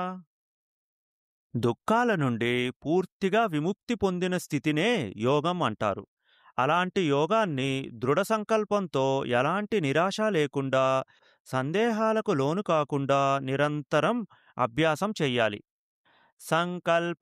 దుఃఖాల నుండి పూర్తిగా విముక్తి పొందిన స్థితినే యోగం అంటారు. అలాంటి యోగాన్ని దృఢ సంకల్పంతో ఎలాంటి నిరాశ లేకుండా, సందేహాలకు లోను కాకుండా నిరంతరం అభ్యాసం చెయ్యాలి. సంకల్ప